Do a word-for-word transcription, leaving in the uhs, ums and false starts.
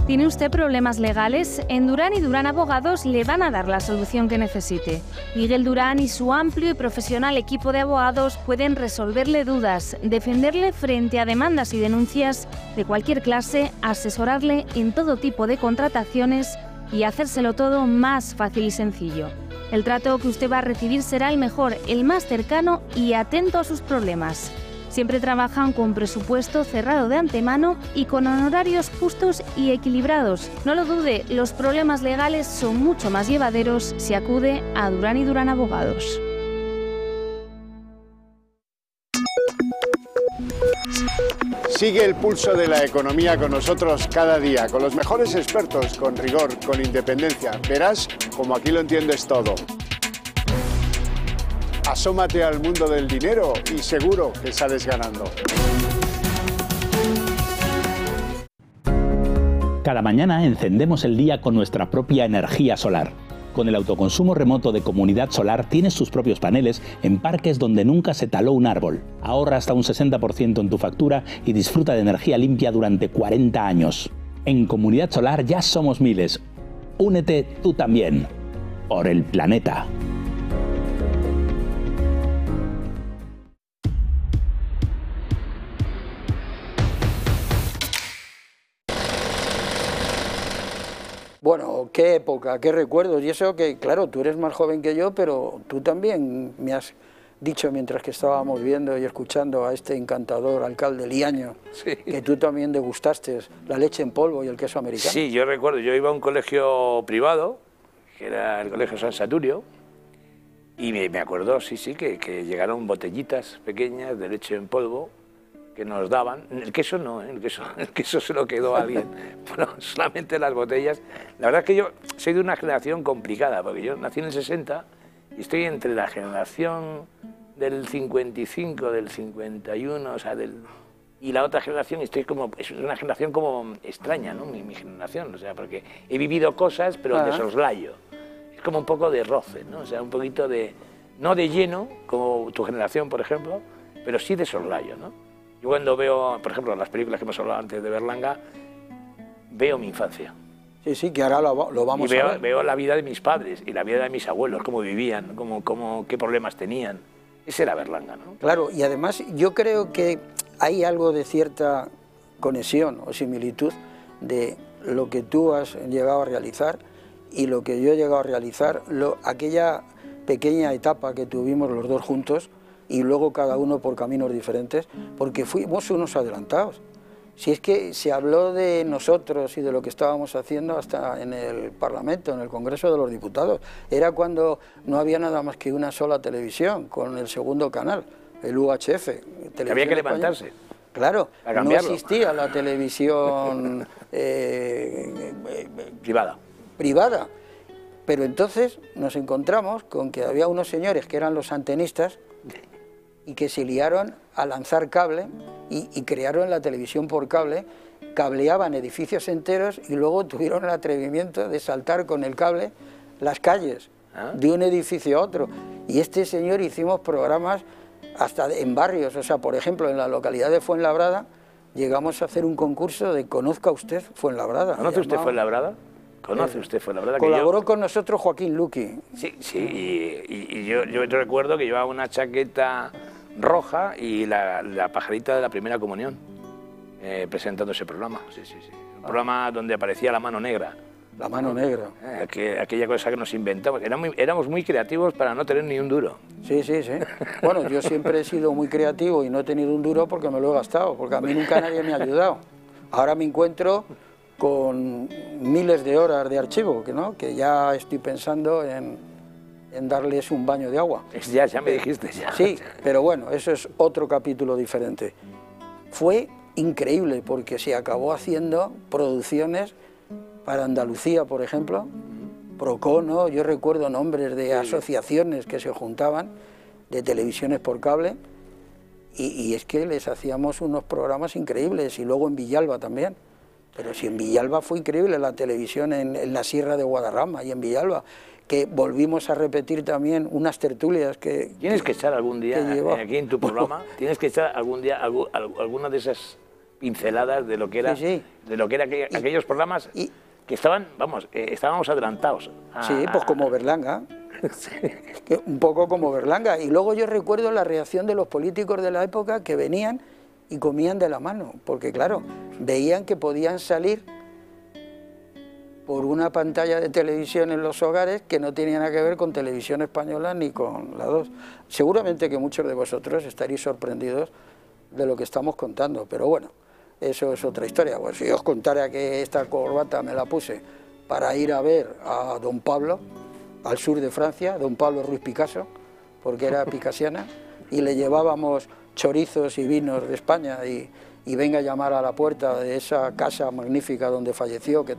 ¿Tiene usted problemas legales? En Durán y Durán Abogados le van a dar la solución que necesite. Miguel Durán y su amplio y profesional equipo de abogados pueden resolverle dudas, defenderle frente a demandas y denuncias de cualquier clase, asesorarle en todo tipo de contrataciones y hacérselo todo más fácil y sencillo. El trato que usted va a recibir será el mejor, el más cercano y atento a sus problemas. Siempre trabajan con presupuesto cerrado de antemano y con honorarios justos y equilibrados. No lo dude, los problemas legales son mucho más llevaderos si acude a Durán y Durán Abogados. Sigue el pulso de la economía con nosotros cada día, con los mejores expertos, con rigor, con independencia. Verás como aquí lo entiendes todo. Asómate al mundo del dinero y seguro que sales ganando. Cada mañana encendemos el día con nuestra propia energía solar. Con el autoconsumo remoto de Comunidad Solar tienes tus propios paneles en parques donde nunca se taló un árbol. Ahorra hasta un sesenta por ciento en tu factura y disfruta de energía limpia durante cuarenta años. En Comunidad Solar ya somos miles. Únete tú también. Por el planeta. Bueno, qué época, qué recuerdos, y eso que, claro, tú eres más joven que yo, pero tú también me has dicho mientras que estábamos viendo y escuchando a este encantador alcalde Liaño, sí, que tú también degustaste la leche en polvo y el queso americano. Sí, yo recuerdo, yo iba a un colegio privado, que era el Colegio San Saturio, y me, me acuerdo, sí, sí, que, que llegaron botellitas pequeñas de leche en polvo, que nos daban. El queso no, ¿eh? el, queso, el queso se lo quedó a alguien, pero solamente las botellas. La verdad es que yo soy de una generación complicada, porque yo nací en el sesenta y estoy entre la generación del cincuenta y cinco, del cincuenta y uno, o sea, del, y la otra generación, estoy como, es una generación como extraña, ¿no? Mi, mi generación, o sea, porque he vivido cosas, pero de soslayo. Es como un poco de roce, ¿no? O sea, un poquito de, no de lleno, como tu generación, por ejemplo, pero sí de soslayo, ¿no? Yo cuando veo, por ejemplo, las películas que hemos hablado antes de Berlanga, veo mi infancia. Sí, sí, que ahora lo, lo vamos y veo, a ver. Veo la vida de mis padres y la vida de mis abuelos, cómo vivían, cómo, cómo, qué problemas tenían. Ese era Berlanga, ¿no? Claro, y además yo creo que hay algo de cierta conexión o similitud de lo que tú has llegado a realizar y lo que yo he llegado a realizar, lo, aquella pequeña etapa que tuvimos los dos juntos, y luego cada uno por caminos diferentes, porque fuimos unos adelantados. Si es que se habló de nosotros y de lo que estábamos haciendo hasta en el Parlamento, en el Congreso de los Diputados. Era cuando no había nada más que una sola televisión, con el segundo canal, el U H F. Había que levantarse. Claro, no existía la televisión eh, privada. privada. Pero entonces nos encontramos con que había unos señores que eran los antenistas, y que se liaron a lanzar cable y, y crearon la televisión por cable, cableaban edificios enteros y luego tuvieron el atrevimiento de saltar con el cable las calles, ¿ah?, de un edificio a otro. Y este señor hicimos programas hasta en barrios, o sea, por ejemplo, en la localidad de Fuenlabrada llegamos a hacer un concurso de Conozca usted Fuenlabrada. ¿Conoce usted Fuenlabrada? ¿Conoce usted Fuenlabrada? Colaboró yo... con nosotros Joaquín Luqui. Sí, sí, y, y, y yo, yo recuerdo que llevaba una chaqueta roja y la, la pajarita de la primera comunión, eh, presentando ese programa. Sí, sí, sí. Un ah. programa donde aparecía la mano negra. La mano negra. Eh, aquella, aquella cosa que nos inventamos. Éramos muy, éramos muy creativos para no tener ni un duro. Sí, sí, sí. Bueno, yo siempre he sido muy creativo y no he tenido un duro porque me lo he gastado, porque a mí nunca nadie me ha ayudado. Ahora me encuentro con miles de horas de archivo, ¿no? Que ya estoy pensando en, en darles un baño de agua. Ya, ya me dijiste, ya. Sí, pero bueno, eso es otro capítulo diferente. Fue increíble porque se acabó haciendo producciones para Andalucía, por ejemplo, Procono, yo recuerdo nombres de asociaciones que se juntaban, de televisiones por cable, y, y es que les hacíamos unos programas increíbles, y luego en Villalba también. Pero si en Villalba fue increíble la televisión en, en la Sierra de Guadarrama y en Villalba, que volvimos a repetir también unas tertulias que... Tienes que, que echar algún día, aquí en tu programa, tienes que echar algún día algo, alguna de esas pinceladas de lo que era, Sí, sí. de lo que era aqu- Y- aquellos programas y- que estaban, vamos, eh, estábamos adelantados. a- Sí, pues como Berlanga, que un poco como Berlanga. Y luego yo recuerdo la reacción de los políticos de la época que venían y comían de la mano, porque claro, veían que podían salir por una pantalla de televisión en los hogares que no tenía nada que ver con Televisión Española ni con la dos. Seguramente que muchos de vosotros estaréis sorprendidos de lo que estamos contando, pero bueno, eso es otra historia. Pues si os contara que esta corbata me la puse para ir a ver a don Pablo, al sur de Francia, don Pablo Ruiz Picasso, porque era picasiana, y le llevábamos chorizos y vinos de España y, y venga a llamar a la puerta de esa casa magnífica donde falleció, que